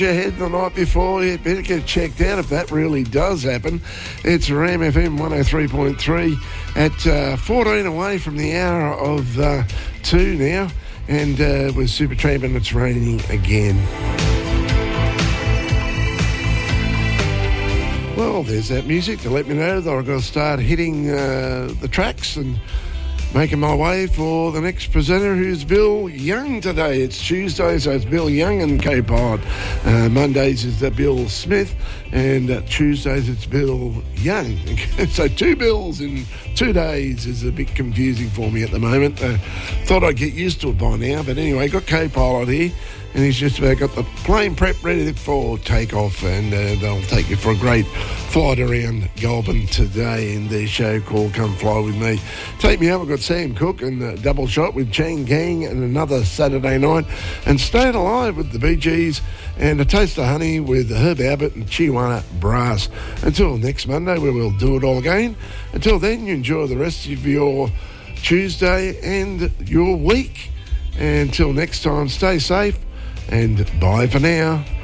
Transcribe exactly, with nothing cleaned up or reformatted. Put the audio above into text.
Your head the night before, you better get checked out if that really does happen. It's Ram F M one oh three point three at uh, fourteen away from the hour of uh, two now, and uh, with Supertramp, and it's raining again. Well, there's that music to let me know that I've got to start hitting uh, the tracks and making my way for the next presenter, who's Bill Young today. It's Tuesday, so it's Bill Young and K-Pod. Uh, Mondays is the Bill Smith, and uh, Tuesdays it's Bill Young. So two Bills in two days is a bit confusing for me at the moment. Uh, thought I'd get used to it by now, but anyway, got K-Pilot here, and he's just about got the plane prep ready for takeoff, and uh, they'll take you for a great flight around Goulburn today in their show called Come Fly With Me. Take me up, I've got Sam Cooke and uh, Double Shot with Chang Gang and another Saturday night, and Staying Alive with the Bee Gees, and A Taste of Honey with Herb Albert and Chihuahua Brass. Until next Monday, where we'll do it all again. Until then, you enjoy the rest of your Tuesday and your week. And until next time, stay safe, and bye for now.